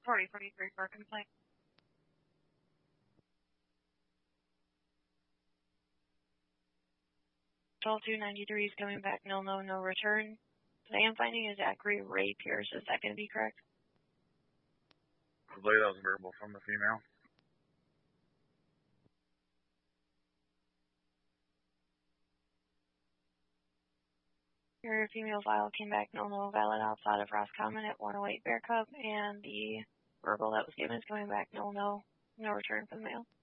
4043 for a complaint. Total 293 is coming back, no return. What I am finding is Zachary Ray Pierce. Is that going to be correct? I believe that was verbal from the female. Your female file came back no valid outside of Roscommon at 108 Bear Cub, and the verbal that was given is coming back no return from the mail.